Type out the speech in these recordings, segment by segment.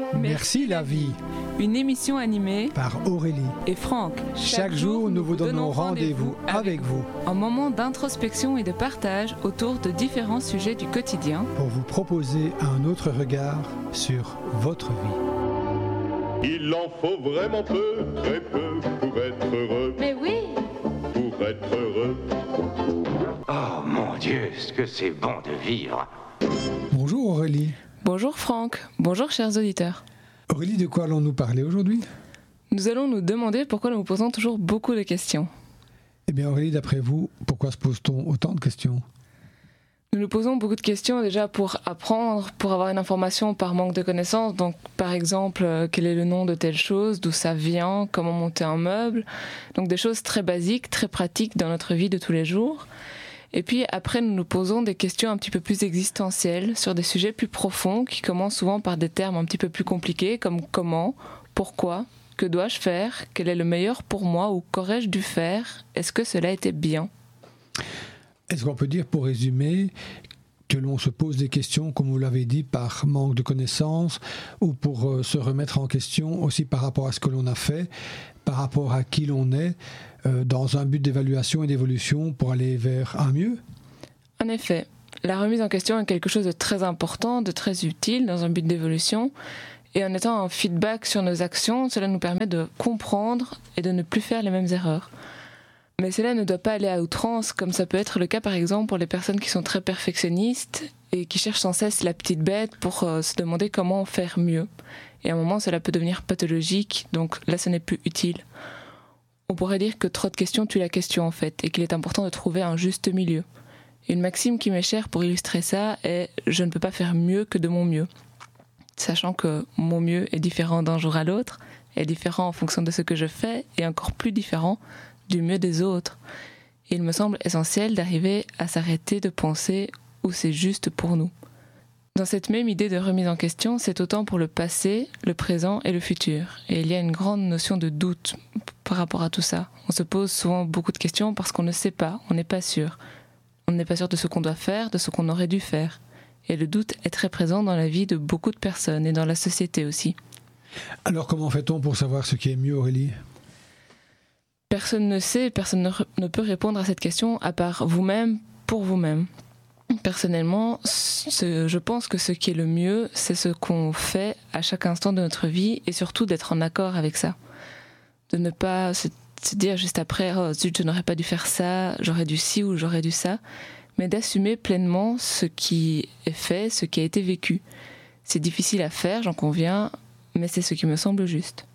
Merci la vie. Une émission animée Par Aurélie et Franck. Chaque jour, nous vous donnons rendez-vous avec vous. Un moment d'introspection et de partage autour de différents sujets du quotidien. Pour vous proposer un autre regard sur votre vie. Il en faut vraiment peu, très peu, pour être heureux. Mais oui! Pour être heureux. Oh mon Dieu, ce que c'est bon de vivre. Bonjour Aurélie. Bonjour Franck, bonjour chers auditeurs. Aurélie, de quoi allons-nous parler aujourd'hui ? Nous allons nous demander pourquoi nous posons toujours beaucoup de questions. Eh bien Aurélie, d'après vous, pourquoi se pose-t-on autant de questions ? Nous nous posons beaucoup de questions déjà pour apprendre, pour avoir une information par manque de connaissances. Donc par exemple, quel est le nom de telle chose, d'où ça vient, comment monter un meuble. Donc des choses très basiques, très pratiques dans notre vie de tous les jours. Et puis après, nous nous posons des questions un petit peu plus existentielles sur des sujets plus profonds qui commencent souvent par des termes un petit peu plus compliqués comme comment, pourquoi, que dois-je faire, quel est le meilleur pour moi ou qu'aurais-je dû faire, est-ce que cela était bien ? Est-ce qu'on peut dire, pour résumer, que l'on se pose des questions, comme vous l'avez dit, par manque de connaissances ou pour se remettre en question aussi par rapport à ce que l'on a fait, par rapport à qui l'on est, dans un but d'évaluation et d'évolution pour aller vers un mieux ? En effet, la remise en question est quelque chose de très important, de très utile dans un but d'évolution. Et en étant un feedback sur nos actions, cela nous permet de comprendre et de ne plus faire les mêmes erreurs. Mais cela ne doit pas aller à outrance, comme ça peut être le cas par exemple pour les personnes qui sont très perfectionnistes et qui cherchent sans cesse la petite bête pour se demander comment faire mieux. Et à un moment, cela peut devenir pathologique, donc là, ce n'est plus utile. On pourrait dire que trop de questions tue la question en fait, et qu'il est important de trouver un juste milieu. Une maxime qui m'est chère pour illustrer ça est « je ne peux pas faire mieux que de mon mieux ». Sachant que mon mieux est différent d'un jour à l'autre, est différent en fonction de ce que je fais, et encore plus différent du mieux des autres. Et il me semble essentiel d'arriver à s'arrêter de penser où c'est juste pour nous. Dans cette même idée de remise en question, c'est autant pour le passé, le présent et le futur. Et il y a une grande notion de doute par rapport à tout ça. On se pose souvent beaucoup de questions parce qu'on ne sait pas, on n'est pas sûr. On n'est pas sûr de ce qu'on doit faire, de ce qu'on aurait dû faire. Et le doute est très présent dans la vie de beaucoup de personnes et dans la société aussi. Alors comment fait-on pour savoir ce qui est mieux, Aurélie ? Personne ne sait, personne ne peut répondre à cette question à part vous-même, pour vous-même. Personnellement, je pense que ce qui est le mieux, c'est ce qu'on fait à chaque instant de notre vie et surtout d'être en accord avec ça. De ne pas se dire juste après « Oh zut, je n'aurais pas dû faire ça, j'aurais dû ci ou j'aurais dû ça », mais d'assumer pleinement ce qui est fait, ce qui a été vécu. C'est difficile à faire, j'en conviens, mais c'est ce qui me semble juste.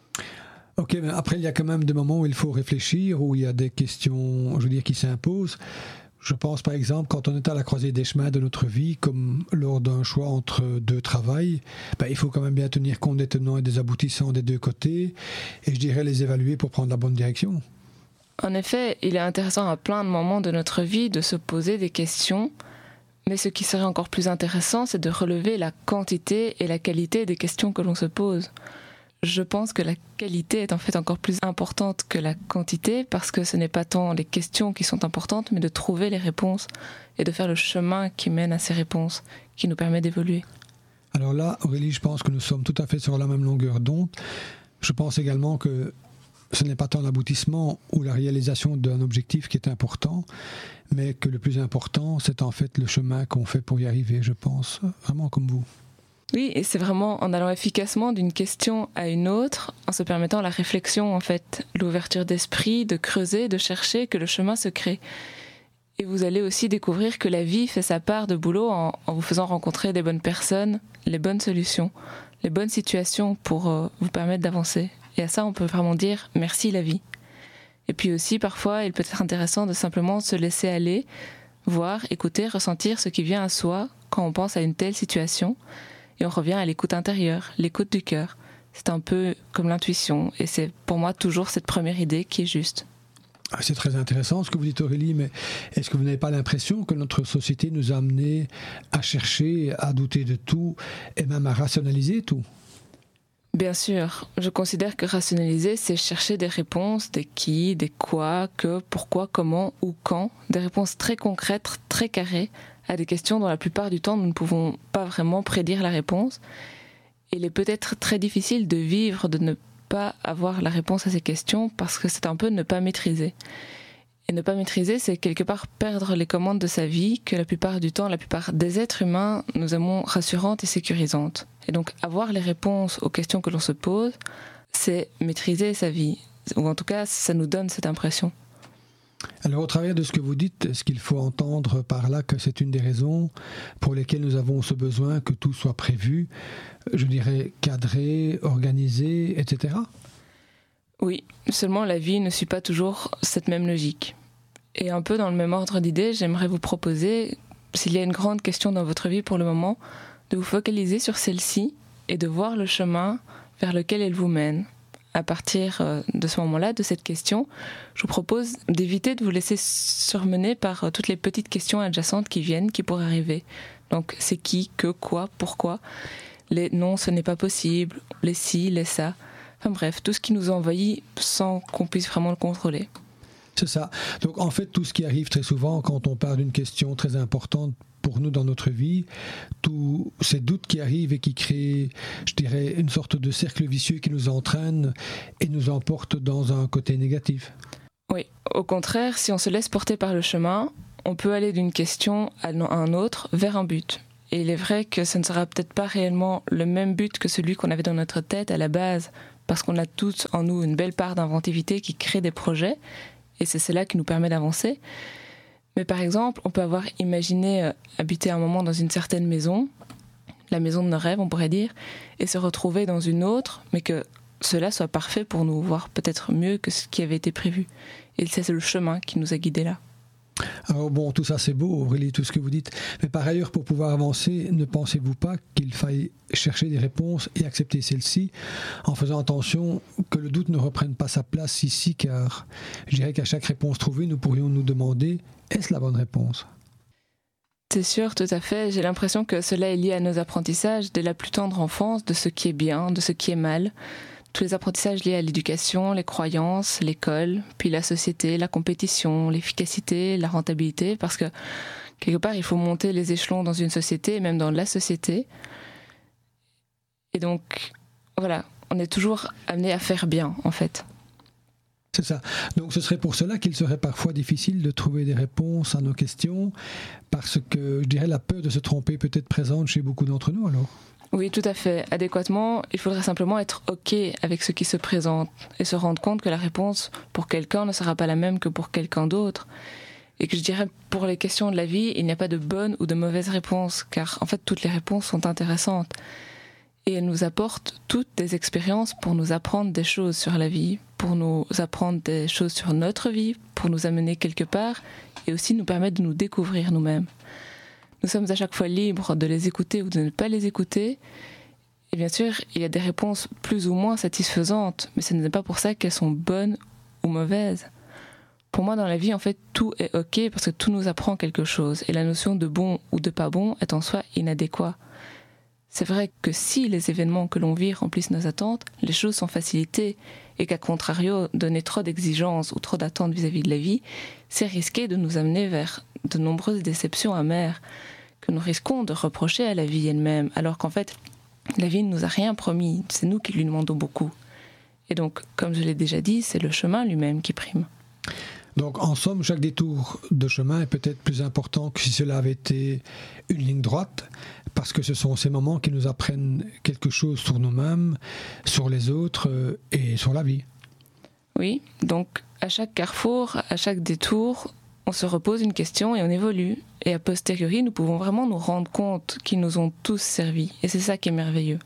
Ok, mais après il y a quand même des moments où il faut réfléchir, où il y a des questions, je veux dire, qui s'imposent. Je pense par exemple quand on est à la croisée des chemins de notre vie, comme lors d'un choix entre deux travails, il faut quand même bien tenir compte des tenants et des aboutissants des deux côtés, et je dirais les évaluer pour prendre la bonne direction. En effet, il est intéressant à plein de moments de notre vie de se poser des questions, mais ce qui serait encore plus intéressant, c'est de relever la quantité et la qualité des questions que l'on se pose. Je pense que la qualité est en fait encore plus importante que la quantité parce que ce n'est pas tant les questions qui sont importantes, mais de trouver les réponses et de faire le chemin qui mène à ces réponses, qui nous permet d'évoluer. Alors là, Aurélie, je pense que nous sommes tout à fait sur la même longueur d'onde. Je pense également que ce n'est pas tant l'aboutissement ou la réalisation d'un objectif qui est important, mais que le plus important, c'est en fait le chemin qu'on fait pour y arriver, je pense, vraiment comme vous. Oui, et c'est vraiment en allant efficacement d'une question à une autre, en se permettant la réflexion en fait, l'ouverture d'esprit, de creuser, de chercher, que le chemin se crée. Et vous allez aussi découvrir que la vie fait sa part de boulot en vous faisant rencontrer des bonnes personnes, les bonnes solutions, les bonnes situations pour vous permettre d'avancer. Et à ça, on peut vraiment dire « merci la vie ». Et puis aussi, parfois, il peut être intéressant de simplement se laisser aller, voir, écouter, ressentir ce qui vient à soi quand on pense à une telle situation. Et on revient à l'écoute intérieure, l'écoute du cœur. C'est un peu comme l'intuition, et c'est pour moi toujours cette première idée qui est juste. C'est très intéressant ce que vous dites Aurélie, mais est-ce que vous n'avez pas l'impression que notre société nous a amenés à chercher, à douter de tout, et même à rationaliser tout ? Bien sûr, je considère que rationaliser, c'est chercher des réponses, des qui, des quoi, que, pourquoi, comment ou quand, des réponses très concrètes, très carrées, à des questions dont la plupart du temps nous ne pouvons pas vraiment prédire la réponse. Il est peut-être très difficile de vivre, de ne pas avoir la réponse à ces questions parce que c'est un peu ne pas maîtriser. Et ne pas maîtriser, c'est quelque part perdre les commandes de sa vie que la plupart du temps, la plupart des êtres humains, nous aimons rassurantes et sécurisantes. Et donc avoir les réponses aux questions que l'on se pose, c'est maîtriser sa vie. Ou en tout cas, ça nous donne cette impression. Alors, au travers de ce que vous dites, est-ce qu'il faut entendre par là que c'est une des raisons pour lesquelles nous avons ce besoin que tout soit prévu, je dirais cadré, organisé, etc. Oui, seulement la vie ne suit pas toujours cette même logique. Et un peu dans le même ordre d'idées, j'aimerais vous proposer, s'il y a une grande question dans votre vie pour le moment, de vous focaliser sur celle-ci et de voir le chemin vers lequel elle vous mène. À partir de ce moment-là, de cette question, je vous propose d'éviter de vous laisser surmener par toutes les petites questions adjacentes qui viennent, qui pourraient arriver. Donc, c'est qui, que, quoi, pourquoi, les non, ce n'est pas possible, les si, les ça. Enfin bref, tout ce qui nous envahit sans qu'on puisse vraiment le contrôler. C'est ça. Donc, en fait, tout ce qui arrive très souvent quand on parle d'une question très importante pour nous dans notre vie, tous ces doutes qui arrivent et qui créent, je dirais, une sorte de cercle vicieux qui nous entraîne et nous emporte dans un côté négatif. Oui, au contraire, si on se laisse porter par le chemin, on peut aller d'une question à un autre vers un but. Et il est vrai que ce ne sera peut-être pas réellement le même but que celui qu'on avait dans notre tête à la base, parce qu'on a tous en nous une belle part d'inventivité qui crée des projets, et c'est cela qui nous permet d'avancer. Mais par exemple, on peut avoir imaginé habiter un moment dans une certaine maison, la maison de nos rêves, on pourrait dire, et se retrouver dans une autre, mais que cela soit parfait pour nous, voire peut-être mieux que ce qui avait été prévu. Et c'est le chemin qui nous a guidés là. Alors bon, tout ça c'est beau, Aurélie, tout ce que vous dites, mais par ailleurs, pour pouvoir avancer, ne pensez-vous pas qu'il faille chercher des réponses et accepter celles-ci en faisant attention que le doute ne reprenne pas sa place ici, car je dirais qu'à chaque réponse trouvée, nous pourrions nous demander, est-ce la bonne réponse ? C'est sûr, tout à fait. J'ai l'impression que cela est lié à nos apprentissages dès la plus tendre enfance, de ce qui est bien, de ce qui est mal. Tous les apprentissages liés à l'éducation, les croyances, l'école, puis la société, la compétition, l'efficacité, la rentabilité, parce que quelque part, il faut monter les échelons dans une société, et même dans la société. Et donc, voilà, on est toujours amené à faire bien, en fait. C'est ça. Donc ce serait pour cela qu'il serait parfois difficile de trouver des réponses à nos questions, parce que, je dirais, la peur de se tromper peut être présente chez beaucoup d'entre nous, alors. Oui, tout à fait. Adéquatement, il faudrait simplement être OK avec ce qui se présente et se rendre compte que la réponse pour quelqu'un ne sera pas la même que pour quelqu'un d'autre. Et que je dirais, pour les questions de la vie, il n'y a pas de bonne ou de mauvaise réponse, car en fait, toutes les réponses sont intéressantes. Et elles nous apportent toutes des expériences pour nous apprendre des choses sur la vie, pour nous apprendre des choses sur notre vie, pour nous amener quelque part, et aussi nous permettre de nous découvrir nous-mêmes. Nous sommes à chaque fois libres de les écouter ou de ne pas les écouter. Et bien sûr, il y a des réponses plus ou moins satisfaisantes, mais ce n'est pas pour ça qu'elles sont bonnes ou mauvaises. Pour moi, dans la vie, en fait, tout est OK parce que tout nous apprend quelque chose. Et la notion de bon ou de pas bon est en soi inadéquate. C'est vrai que si les événements que l'on vit remplissent nos attentes, les choses sont facilitées. Et qu'à contrario, donner trop d'exigences ou trop d'attentes vis-à-vis de la vie, c'est risquer de nous amener vers de nombreuses déceptions amères que nous risquons de reprocher à la vie elle-même, alors qu'en fait, la vie ne nous a rien promis, c'est nous qui lui demandons beaucoup. Et donc, comme je l'ai déjà dit, c'est le chemin lui-même qui prime. Donc, en somme, chaque détour de chemin est peut-être plus important que si cela avait été une ligne droite, parce que ce sont ces moments qui nous apprennent quelque chose sur nous-mêmes, sur les autres et sur la vie. Oui, donc à chaque carrefour, à chaque détour, on se repose une question et on évolue. Et a posteriori, nous pouvons vraiment nous rendre compte qu'ils nous ont tous servi. Et c'est ça qui est merveilleux.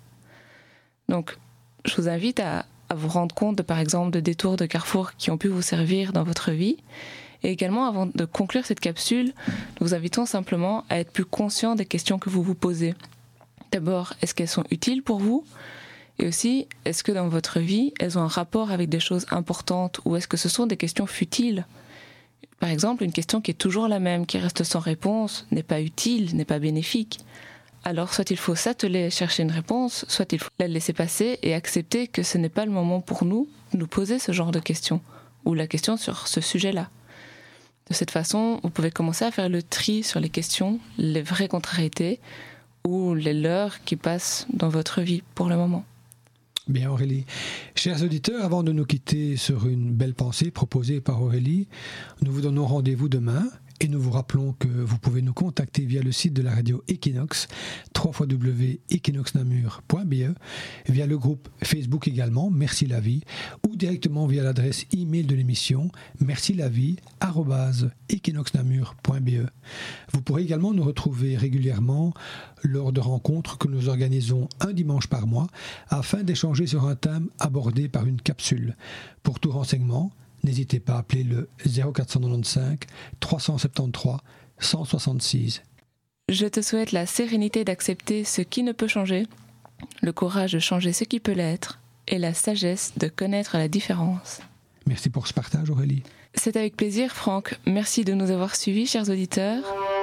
Donc, je vous invite à vous rendre compte, par exemple, de détours de carrefour qui ont pu vous servir dans votre vie. Et également, avant de conclure cette capsule, nous vous invitons simplement à être plus conscient des questions que vous vous posez. D'abord, est-ce qu'elles sont utiles pour vous ? Et aussi, est-ce que dans votre vie, elles ont un rapport avec des choses importantes ou est-ce que ce sont des questions futiles ? Par exemple, une question qui est toujours la même, qui reste sans réponse, n'est pas utile, n'est pas bénéfique. Alors, soit il faut s'atteler à chercher une réponse, soit il faut la laisser passer et accepter que ce n'est pas le moment pour nous de nous poser ce genre de questions, ou la question sur ce sujet-là. De cette façon, vous pouvez commencer à faire le tri sur les questions, les vraies contrariétés, ou les leurs qui passent dans votre vie pour le moment. Bien Aurélie. Chers auditeurs, avant de nous quitter sur une belle pensée proposée par Aurélie, nous vous donnons rendez-vous demain et nous vous rappelons que vous pouvez nous contacter via le site de la radio Equinox, www.equinoxnamur.be, via le groupe Facebook également, Merci la vie, ou directement via l'adresse e-mail de l'émission, mercilavie@equinoxnamur.be. Vous pourrez également nous retrouver régulièrement lors de rencontres que nous organisons un dimanche par mois afin d'échanger sur un thème abordé par une capsule. Pour tout renseignement, n'hésitez pas à appeler le 0495 373 166. Je te souhaite la sérénité d'accepter ce qui ne peut changer, le courage de changer ce qui peut l'être et la sagesse de connaître la différence. Merci pour ce partage, Aurélie. C'est avec plaisir, Franck. Merci de nous avoir suivis, chers auditeurs.